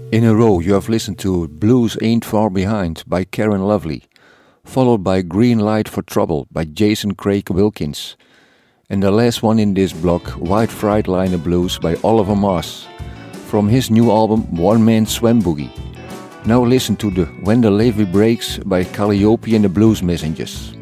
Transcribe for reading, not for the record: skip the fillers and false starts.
In a row, you have listened to Blues Ain't Far Behind by Karen Lovely, followed by Green Light for Trouble by Jason Craig Wilkins, and the last one in this block, White Freightliner Blues by Oliver Mars, from his new album One Man Swam Boogie. Now listen to the When the Levee Breaks by Calliope and the Blues Messengers.